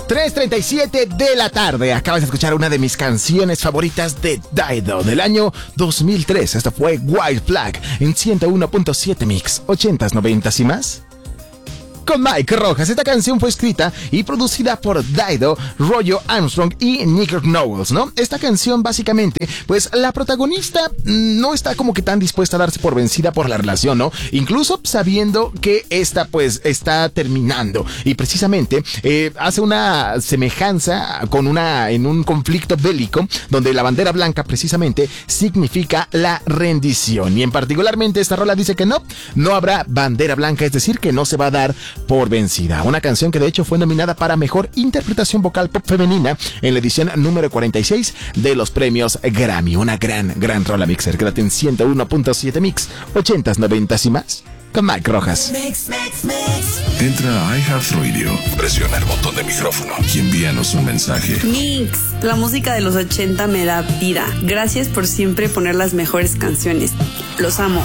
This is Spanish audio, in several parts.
3:37 de la tarde. Acabas de escuchar una de mis canciones favoritas de Dido del año 2003. Esto fue White Flag en 101.7 Mix, 80s, 90s y más. Con Mike Rojas. Esta canción fue escrita y producida por Dido, Roger Armstrong y Nick Knowles, ¿no? Esta canción básicamente, pues la protagonista no está como que tan dispuesta a darse por vencida por la relación, ¿no? Incluso sabiendo que esta pues está terminando y precisamente hace una semejanza en un conflicto bélico donde la bandera blanca precisamente significa la rendición y en particularmente esta rola dice que no habrá bandera blanca, es decir, que no se va a dar por vencida. Una canción que de hecho fue nominada para Mejor Interpretación Vocal Pop Femenina en la edición número 46 de los premios Grammy. Una gran rola mixer. Quédate en 101.7 Mix, 80s, 90s y más. Con Mike Rojas. Mix. Entra a iHeartRadio, presiona el botón de micrófono y envíanos un mensaje. Mix, la música de los 80 me da vida. Gracias por siempre poner las mejores canciones. Los amo.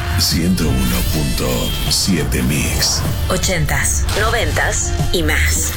101.7 Mix. 80s, 90s y más.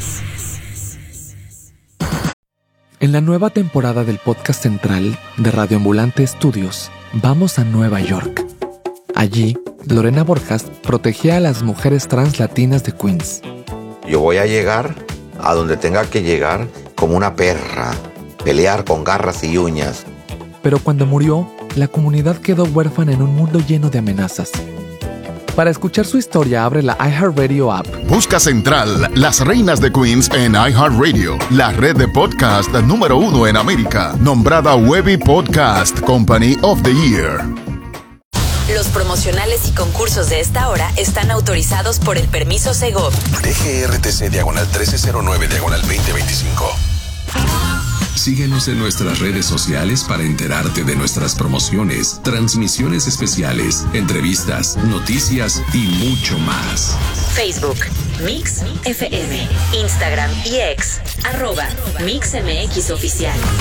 En la nueva temporada del podcast central de Radio Ambulante Estudios, vamos a Nueva York. Allí, Lorena Borjas protegía a las mujeres trans latinas de Queens. Yo voy a llegar a donde tenga que llegar como una perra, pelear con garras y uñas. Pero cuando murió, la comunidad quedó huérfana en un mundo lleno de amenazas. Para escuchar su historia, abre la iHeartRadio app. Busca Central, Las Reinas de Queens en iHeartRadio, la red de podcast número 1 en América, nombrada Webby Podcast Company of the Year. Los promocionales y concursos de esta hora están autorizados por el permiso Segov. DGRTC /1309/2025. Síguenos en nuestras redes sociales para enterarte de nuestras promociones, transmisiones especiales, entrevistas, noticias y mucho más. Facebook, Mix FM, Instagram y X, @MixMX Oficial.